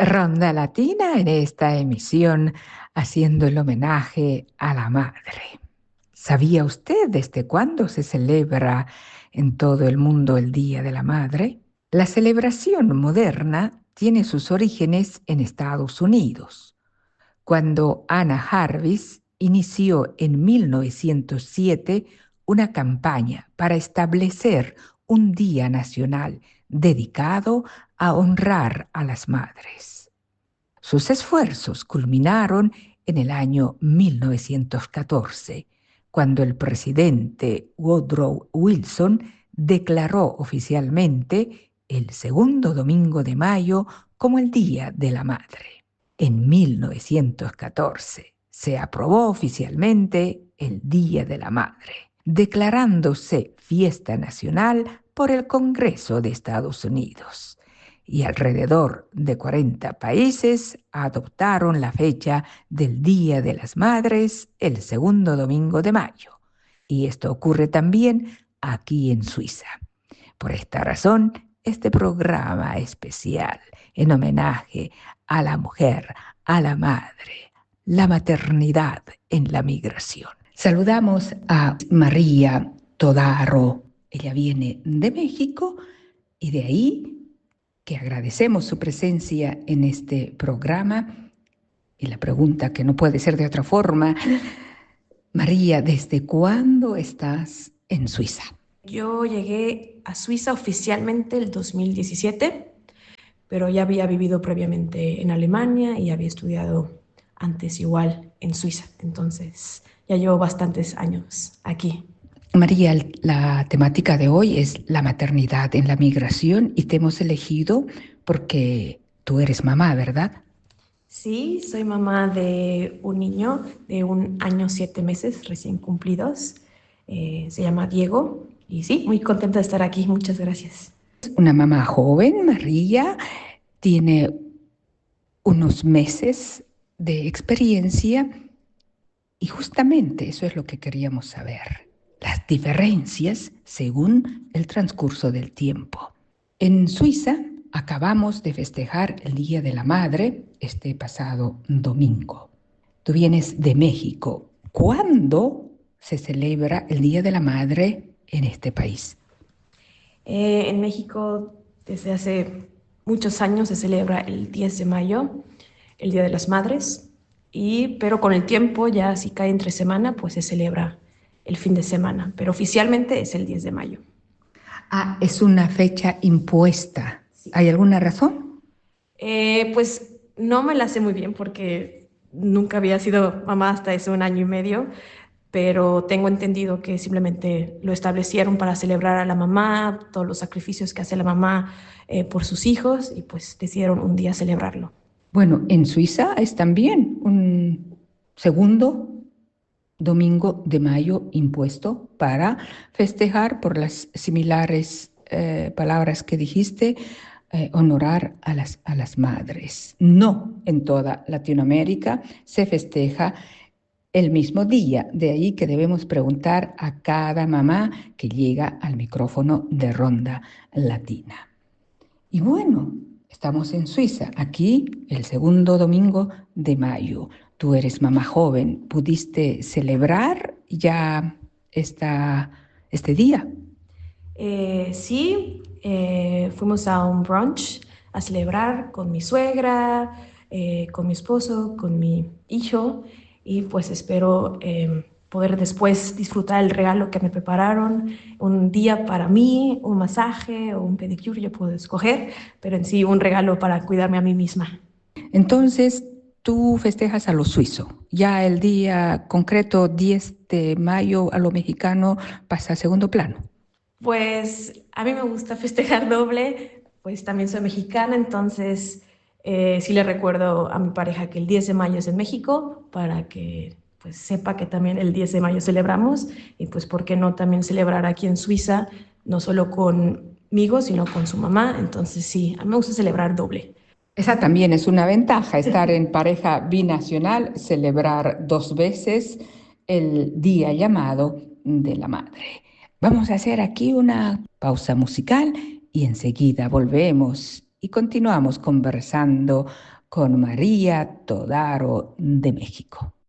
Ronda Latina en esta emisión haciendo el homenaje a la madre. ¿Sabía usted desde cuándo se celebra en todo el mundo el Día de la Madre? La celebración moderna tiene sus orígenes en Estados Unidos, cuando Anna Jarvis inició en 1907 una campaña para establecer un día nacional dedicado a honrar a las madres. Sus esfuerzos culminaron en el año 1914, cuando el presidente Woodrow Wilson declaró oficialmente el segundo domingo de mayo como el Día de la Madre. En 1914 se aprobó oficialmente el Día de la Madre, declarándose fiesta nacional por el Congreso de Estados Unidos. Y alrededor de 40 países adoptaron la fecha del Día de las Madres el segundo domingo de mayo. Y esto ocurre también aquí en Suiza. Por esta razón, este programa especial en homenaje a la mujer, a la madre, la maternidad en la migración. Saludamos a María Todaro. Ella viene de México y de ahí que agradecemos su presencia en este programa. Y la pregunta que no puede ser de otra forma, María, ¿desde cuándo estás en Suiza? Yo llegué a Suiza oficialmente el 2017, pero ya había vivido previamente en Alemania y había estudiado antes igual en Suiza. Entonces ya llevo bastantes años aquí. María, la temática de hoy es la maternidad en la migración y te hemos elegido porque tú eres mamá, ¿verdad? Sí, soy mamá de un niño de 1 año 7 meses recién cumplidos. Se llama Diego y sí, muy contenta de estar aquí. Muchas gracias. Una mamá joven, María, tiene unos meses de experiencia y justamente eso es lo que queríamos saber, las diferencias según el transcurso del tiempo. En Suiza acabamos de festejar el Día de la Madre este pasado domingo. Tú vienes de México. ¿Cuándo se celebra el Día de la Madre en este país? En México, desde hace muchos años se celebra el 10 de mayo, el Día de las Madres, pero con el tiempo, ya si cae entre semana, pues se celebra el fin de semana, pero oficialmente es el 10 de mayo. Ah, es una fecha impuesta. Sí. ¿Hay alguna razón? Pues no me la sé muy bien porque nunca había sido mamá hasta hace 1 año y medio, pero tengo entendido que simplemente lo establecieron para celebrar a la mamá, todos los sacrificios que hace la mamá por sus hijos y pues decidieron un día celebrarlo. Bueno, en Suiza es también un segundo domingo de mayo impuesto para festejar por las similares palabras que dijiste, honorar a las madres. No en toda Latinoamérica se festeja el mismo día, de ahí que debemos preguntar a cada mamá que llega al micrófono de Ronda Latina. Y bueno, estamos en Suiza, aquí el segundo domingo de mayo. Tú eres mamá joven, ¿pudiste celebrar ya este día? Sí, fuimos a un brunch a celebrar con mi suegra, con mi esposo, con mi hijo y pues espero poder después disfrutar el regalo que me prepararon, un día para mí, un masaje o un pedicure, yo puedo escoger, pero en sí un regalo para cuidarme a mí misma. Entonces, tú festejas a lo suizo. Ya el día concreto, 10 de mayo, a lo mexicano pasa a segundo plano. Pues a mí me gusta festejar doble, pues también soy mexicana, entonces sí le recuerdo a mi pareja que el 10 de mayo es en México para que pues sepa que también el 10 de mayo celebramos y pues por qué no también celebrar aquí en Suiza, no solo conmigo, sino con su mamá, entonces sí, a mí me gusta celebrar doble. Esa también es una ventaja, estar en pareja binacional, celebrar 2 veces el día llamado de la madre. Vamos a hacer aquí una pausa musical y enseguida volvemos y continuamos conversando con María Todaro de México.